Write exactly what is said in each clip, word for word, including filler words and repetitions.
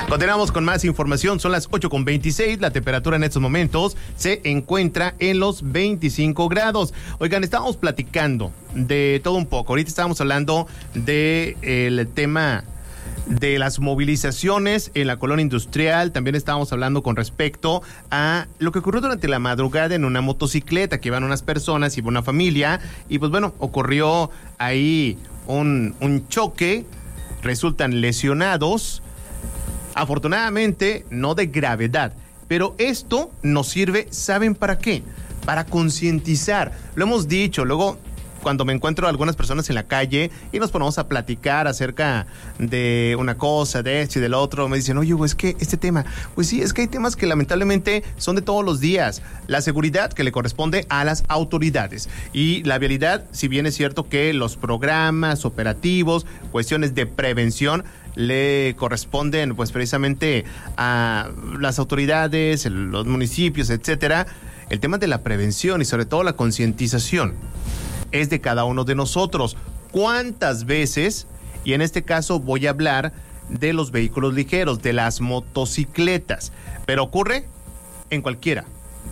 Continuamos con más información, son las ocho con veintiséis, la temperatura en estos momentos se encuentra en los veinticinco grados. Oigan, estábamos platicando de todo un poco, ahorita estábamos hablando del tema de las movilizaciones en la colonia industrial, también estábamos hablando con respecto a lo que ocurrió durante la madrugada en una motocicleta, que iban unas personas, iba una familia, y pues bueno, ocurrió ahí un, un choque, resultan lesionados. Afortunadamente, no de gravedad, pero esto nos sirve, ¿saben para qué? Para concientizar. Lo hemos dicho, luego cuando me encuentro a algunas personas en la calle y nos ponemos a platicar acerca de una cosa, de esto y del otro, me dicen, oye, es que este tema, pues sí, es que hay temas que lamentablemente son de todos los días. La seguridad que le corresponde a las autoridades y la vialidad, si bien es cierto que los programas operativos, cuestiones de prevención, le corresponden pues precisamente a las autoridades, los municipios, etcétera. El tema de la prevención y sobre todo la concientización es de cada uno de nosotros. ¿Cuántas veces? Y en este caso voy a hablar de los vehículos ligeros, de las motocicletas, pero ocurre en cualquiera,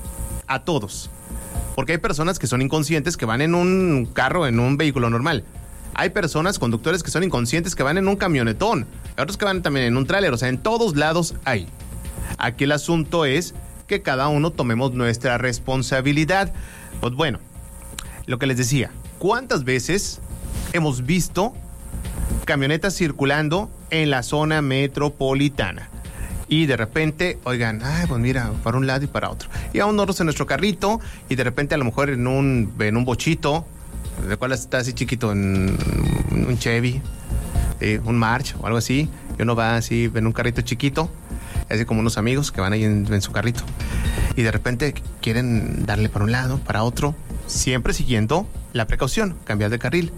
a todos, porque hay personas que son inconscientes que van en un carro, en un vehículo normal. Hay personas, conductores que son inconscientes que van en un camionetón, hay otros que van también en un tráiler, o sea, en todos lados hay. Aquí el asunto es que cada uno tomemos nuestra responsabilidad. Pues bueno, lo que les decía, ¿cuántas veces hemos visto camionetas circulando en la zona metropolitana? Y de repente, oigan, ay, pues mira, para un lado y para otro. Y vamos nosotros en nuestro carrito y de repente a lo mejor en un, en un bochito, ¿de cuál está así chiquito? En un Chevy, eh, un March o algo así, y uno va así en un carrito chiquito, así como unos amigos que van ahí en, en su carrito, y de repente quieren darle para un lado, para otro, siempre siguiendo la precaución, cambiar de carril.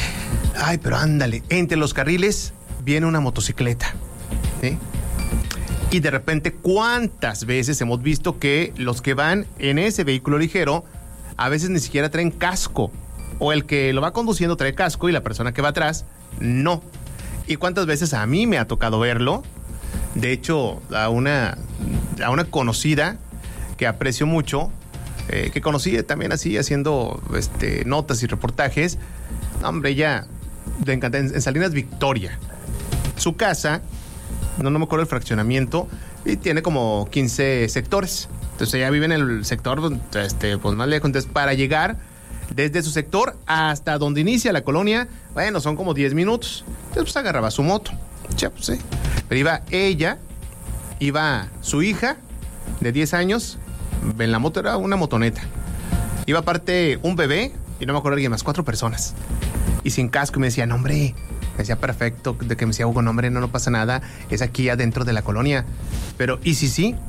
Ay, pero ándale, entre los carriles viene una motocicleta, ¿sí? Y de repente, ¿cuántas veces hemos visto que los que van en ese vehículo ligero a veces ni siquiera traen casco? O el que lo va conduciendo trae casco y la persona que va atrás, no. ¿Y cuántas veces a mí me ha tocado verlo? De hecho, a una, a una conocida que aprecio mucho, eh, que conocí también así haciendo este, notas y reportajes. Hombre, ella le encanta, en, en Salinas Victoria. Su casa, no, no me acuerdo el fraccionamiento, y tiene como quince sectores. Entonces ella vive en el sector este, pues más lejos. Entonces, para llegar desde su sector hasta donde inicia la colonia, bueno, son como diez minutos. Entonces, pues agarraba su moto. Ya, pues sí. Pero iba ella, iba su hija de diez años, en la moto era una motoneta. Iba aparte un bebé, y no me acuerdo alguien más, cuatro personas. Y sin casco, y me decía, no, hombre, me decía perfecto, de que me decía, Hugo, no, hombre, no, no pasa nada, es aquí adentro de la colonia. Pero, ¿y si sí?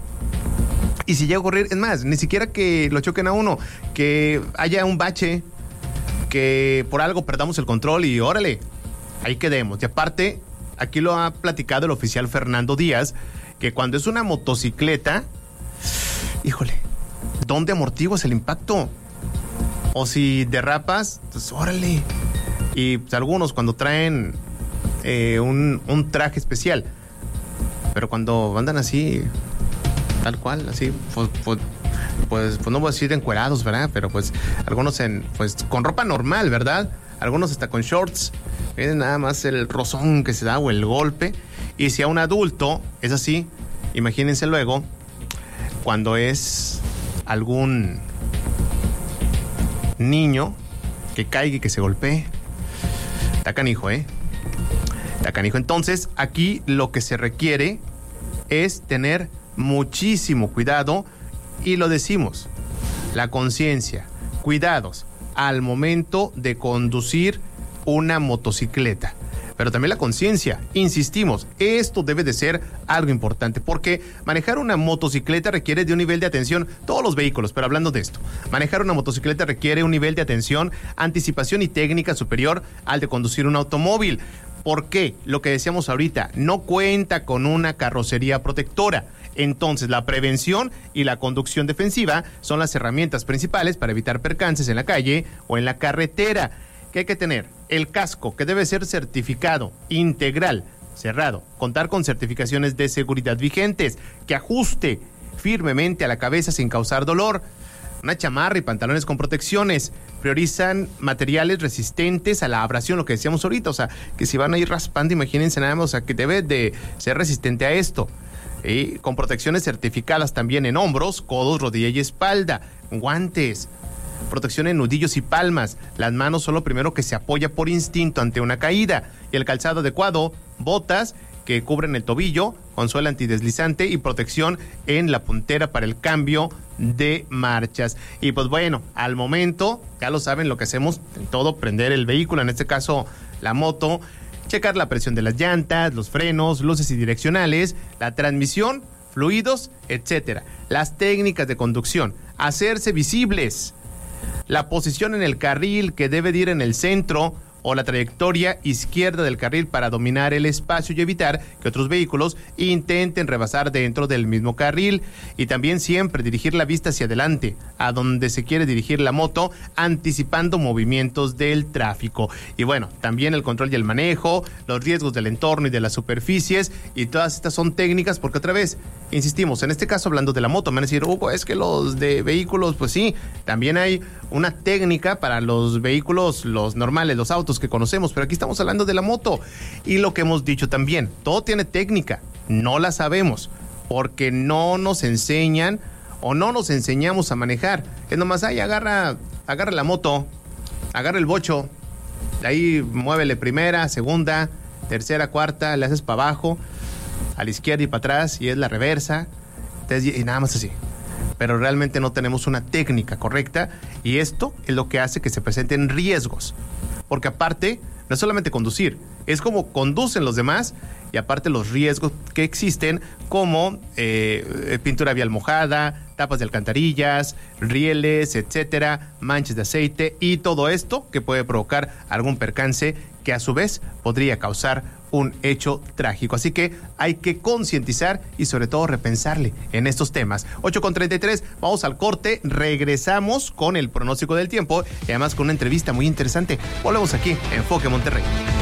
Y si llega a ocurrir, es más, ni siquiera que lo choquen a uno, que haya un bache, que por algo perdamos el control y órale, ahí quedemos. Y aparte, aquí lo ha platicado el oficial Fernando Díaz, que cuando es una motocicleta, híjole, ¿dónde amortiguas el impacto? O si derrapas, pues órale. Y pues, algunos cuando traen eh, un, un traje especial, pero cuando andan así, tal cual, así, pues, pues, pues, pues no voy a decir encuerados, ¿verdad? Pero pues algunos en, pues con ropa normal, ¿verdad? Algunos hasta con shorts, miren nada más el rozón que se da o el golpe. Y si a un adulto es así, imagínense luego cuando es algún niño que caiga y que se golpee. Está canijo, ¿eh? Está canijo. Entonces, aquí lo que se requiere es tener muchísimo cuidado, y lo decimos, la conciencia, cuidados al momento de conducir una motocicleta. Pero también la conciencia, insistimos, esto debe de ser algo importante, porque manejar una motocicleta requiere de un nivel de atención, todos los vehículos, pero hablando de esto, manejar una motocicleta requiere un nivel de atención, anticipación y técnica superior al de conducir un automóvil. ¿Por qué? Lo que decíamos ahorita, no cuenta con una carrocería protectora. Entonces, la prevención y la conducción defensiva son las herramientas principales para evitar percances en la calle o en la carretera. ¿Qué hay que tener? El casco, que debe ser certificado, integral, cerrado, contar con certificaciones de seguridad vigentes, que ajuste firmemente a la cabeza sin causar dolor, una chamarra y pantalones con protecciones, priorizan materiales resistentes a la abrasión, lo que decíamos ahorita, o sea, que si van a ir raspando, imagínense nada más, o sea, que debe de ser resistente a esto. Y con protecciones certificadas también en hombros, codos, rodilla y espalda, guantes, protección en nudillos y palmas, las manos son lo primero que se apoya por instinto ante una caída, y el calzado adecuado, botas que cubren el tobillo, con suela antideslizante y protección en la puntera para el cambio de marchas. Y pues bueno, al momento, ya lo saben lo que hacemos en todo, prender el vehículo, en este caso la moto, checar la presión de las llantas, los frenos, luces y direccionales, la transmisión, fluidos, etcétera. Las técnicas de conducción, hacerse visibles, la posición en el carril que debe de ir en el centro o la trayectoria izquierda del carril para dominar el espacio y evitar que otros vehículos intenten rebasar dentro del mismo carril, y también siempre dirigir la vista hacia adelante, a donde se quiere dirigir la moto, anticipando movimientos del tráfico. Y bueno, también el control y el manejo, los riesgos del entorno y de las superficies, y todas estas son técnicas, porque otra vez, insistimos, en este caso hablando de la moto, me van a decir, Hugo, es que los de vehículos, pues sí, también hay una técnica para los vehículos, los normales, los autos que conocemos, pero aquí estamos hablando de la moto. Y lo que hemos dicho también, todo tiene técnica, no la sabemos, porque no nos enseñan o no nos enseñamos a manejar. Es nomás, ahí agarra, agarra la moto, agarra el bocho, ahí muévele primera, segunda, tercera, cuarta, le haces para abajo, a la izquierda y para atrás, y es la reversa, entonces, y nada más así. Pero realmente no tenemos una técnica correcta, y esto es lo que hace que se presenten riesgos. Porque aparte, no es solamente conducir, es como conducen los demás, y aparte los riesgos que existen, como eh, pintura vial mojada, tapas de alcantarillas, rieles, etcétera, manchas de aceite, y todo esto que puede provocar algún percance que a su vez podría causar un hecho trágico. Así que hay que concientizar y sobre todo repensarle en estos temas. ocho con treinta y tres, vamos al corte, regresamos con el pronóstico del tiempo y además con una entrevista muy interesante. Volvemos aquí, Enfoque Monterrey.